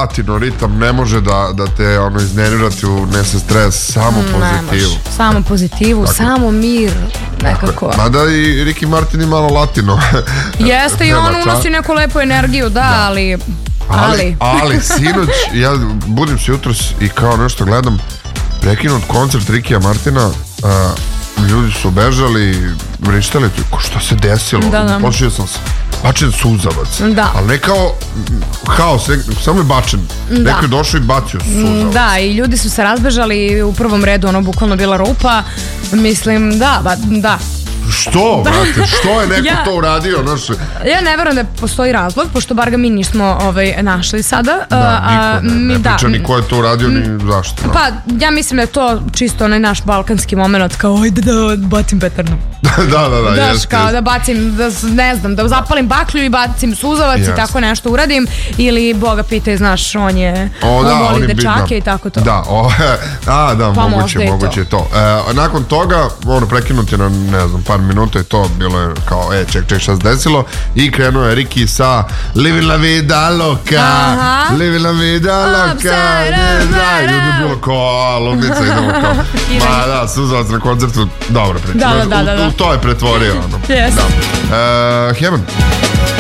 latino ritam ne može da te iznervirati, unese stres, samo pozitivu. Samo pozitivu, samo mir, nekako. Mada i Ricky Martin je malo latino. Jeste i on unosi neku lepu energiju, ali sinoć, ja budim se jutros i kao nešto gledam, prekinut koncert Rikija Martina, ljudi su bežali, vrištali, šta se desilo? Počeo sam se bačen suzavac, ali ne kao haos, samo je bačen, neko je došao i bacio suzavac. Da, i ljudi su se razbežali i u prvom redu bukvalno bila rupa, mislim, da. Što, brate, što je neko to uradio? Ja ne verujem da postoji razlog, pošto bar ga mi nismo našli sada. Ne priča ni ko je to uradio, ni zašto. Pa, ja mislim da je to čisto onaj naš balkanski moment, kao ajde da bacim petardu. Da, daš, kao da bacim, ne znam, da zapalim baklju i bacim suzavac i tako nešto uradim, ili Boga pitaj, znaš, on voli dečake i tako to. Da, moguće je to. Nakon toga, prekinuti na, ne znam, par minuta je to, bilo je kao, ček, šta se desilo, i krenuo je Ricky sa Living la vida loca, Living la vida loca, ljudi je bilo kao, ludnica, idemo kao, ma da, suzavac na koncertu, dobro priča, u to je pretvorio, Yes. Heaven.